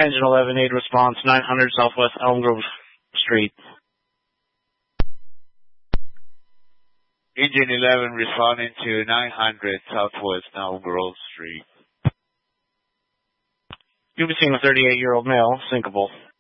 Engine 11, aid response, 900 Southwest Elm Grove Street. Engine 11 responding to 900 Southwest Elm Grove Street. You'll be seeing a 38-year-old male, sinkable.